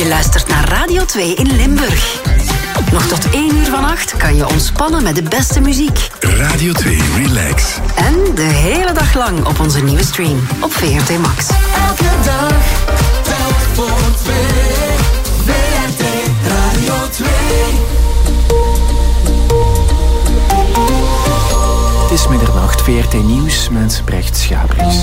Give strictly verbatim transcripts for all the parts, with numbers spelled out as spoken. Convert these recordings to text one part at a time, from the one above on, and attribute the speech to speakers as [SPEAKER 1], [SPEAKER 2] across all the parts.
[SPEAKER 1] Je luistert naar Radio twee in Limburg. Nog tot één uur vannacht kan je ontspannen met de beste muziek.
[SPEAKER 2] Radio twee Relax.
[SPEAKER 1] En de hele dag lang op onze nieuwe stream op V R T Max.
[SPEAKER 3] Elke dag, telk voor twee. V R T Radio twee.
[SPEAKER 4] Het is middernacht, V R T Nieuws met Brecht Schabriks.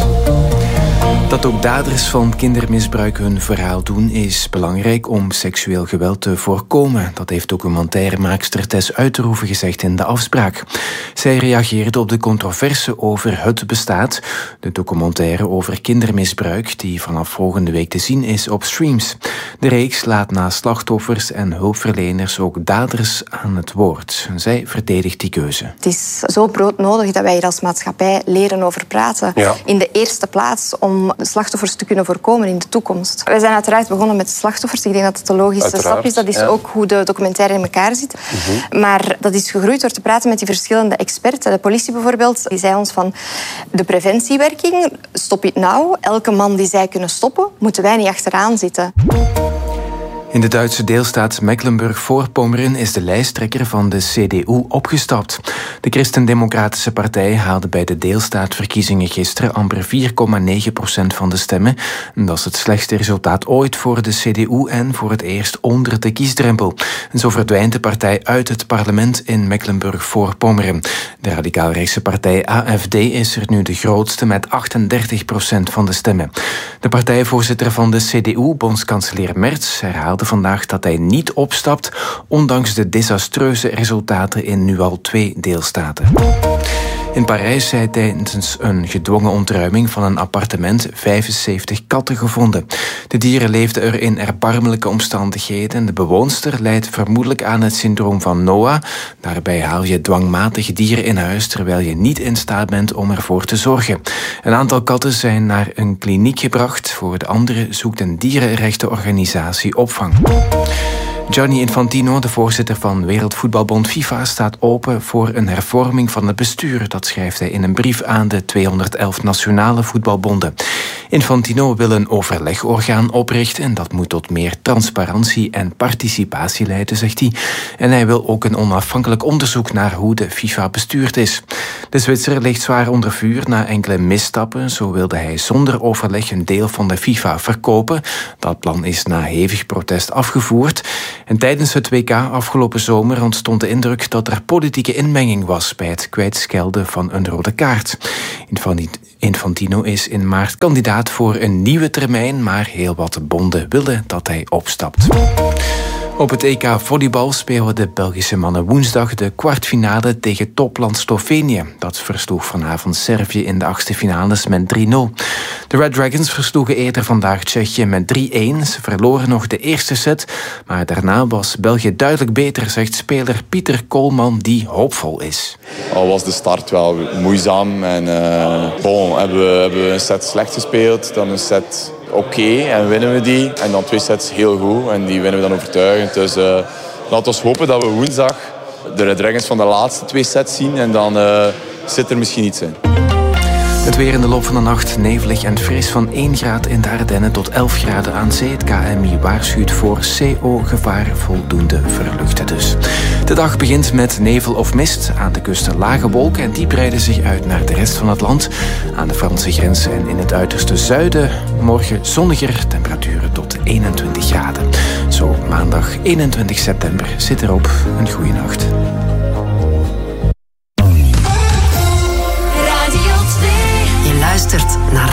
[SPEAKER 4] Dat ook daders van kindermisbruik hun verhaal doen is belangrijk om seksueel geweld te voorkomen. Dat heeft documentairemaakster Tess Uiterhoeven gezegd in De Afspraak. Zij reageerde op de controverse over Het Bestaat, de documentaire over kindermisbruik die vanaf volgende week te zien is op streams. De reeks laat na slachtoffers en hulpverleners ook daders aan het woord. Zij verdedigt die keuze.
[SPEAKER 5] Het is zo broodnodig dat wij hier als maatschappij leren over praten. Ja. In de eerste plaats om slachtoffers te kunnen voorkomen in de toekomst. Wij zijn uiteraard begonnen met de slachtoffers. Ik denk dat het de logische uiteraard, stap is. Dat is ja. ook hoe de documentaire in elkaar zit. Uh-huh. Maar dat is gegroeid door te praten met die verschillende experten. De politie bijvoorbeeld, die zei ons van de preventiewerking, stop it now. Elke man die zij kunnen stoppen, moeten wij niet achteraan zitten.
[SPEAKER 4] In de Duitse deelstaat Mecklenburg-Voorpommern is de lijsttrekker van de C D U opgestapt. De Christendemocratische Partij haalde bij de deelstaatverkiezingen gisteren amper vier komma negen procent van de stemmen. Dat is het slechtste resultaat ooit voor de C D U en voor het eerst onder de kiesdrempel. En zo verdwijnt de partij uit het parlement in Mecklenburg-Voorpommern. De radicaal-rechtse partij A F D is er nu de grootste met achtendertig procent van de stemmen. De partijvoorzitter van de C D U, bondskanselier Merz, herhaalde vandaag dat hij niet opstapt, ondanks de desastreuze resultaten in nu al twee deelstaten. In Parijs zijn tijdens een gedwongen ontruiming van een appartement vijfenzeventig katten gevonden. De dieren leefden er in erbarmelijke omstandigheden. De bewoonster lijdt vermoedelijk aan het syndroom van Noah. Daarbij haal je dwangmatig dieren in huis terwijl je niet in staat bent om ervoor te zorgen. Een aantal katten zijn naar een kliniek gebracht. Voor de andere zoekt een dierenrechtenorganisatie opvang. Gianni Infantino, de voorzitter van Wereldvoetbalbond FIFA, staat open voor een hervorming van het bestuur. Dat schrijft hij in een brief aan de tweehonderdelf nationale voetbalbonden. Infantino wil een overlegorgaan oprichten en dat moet tot meer transparantie en participatie leiden, zegt hij. En hij wil ook een onafhankelijk onderzoek naar hoe de FIFA bestuurd is. De Zwitser ligt zwaar onder vuur na enkele misstappen. Zo wilde hij zonder overleg een deel van de FIFA verkopen. Dat plan is na hevig protest afgevoerd. En tijdens het W K afgelopen zomer ontstond de indruk dat er politieke inmenging was bij het kwijtschelden van een rode kaart. Infantino is in maart kandidaat voor een nieuwe termijn, maar heel wat bonden wilden dat hij opstapt. Op het E K volleybal spelen de Belgische mannen woensdag de kwartfinale tegen topland Slovenië. Dat versloeg vanavond Servië in de achtste finales met drie nul. De Red Dragons versloegen eerder vandaag Tsjechië met drie-een. Ze verloren nog de eerste set, maar daarna was België duidelijk beter, zegt speler Pieter Koolman, die hoopvol is.
[SPEAKER 6] Al was de start wel moeizaam en uh, bon, hebben, we, hebben we een set slecht gespeeld, dan een set oké okay, en winnen we die. En dan twee sets heel goed en die winnen we dan overtuigend. Dus uh, laten we hopen dat we woensdag de Red Dragons van de laatste twee sets zien en dan uh, zit er misschien iets in.
[SPEAKER 4] Het weer in de loop van de nacht nevelig en fris van één graad in de Ardennen tot elf graden aan zee. Het K M I waarschuwt voor C O-gevaar, voldoende verluchten dus. De dag begint met nevel of mist. Aan de kust lage wolken en die breiden zich uit naar de rest van het land. Aan de Franse grens en in het uiterste zuiden morgen zonniger, temperaturen tot eenentwintig graden. Zo maandag eenentwintig september zit erop. Een goede nacht.
[SPEAKER 1] Je luistert naar